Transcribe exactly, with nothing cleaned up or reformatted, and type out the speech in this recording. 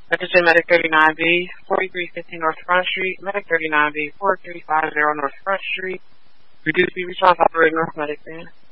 Attention Medic thirty-nine B, forty-three fifteen North Front Street, Medic thirty-nine B, four three five zero North Front Street. Reduce the response operator North Medic van.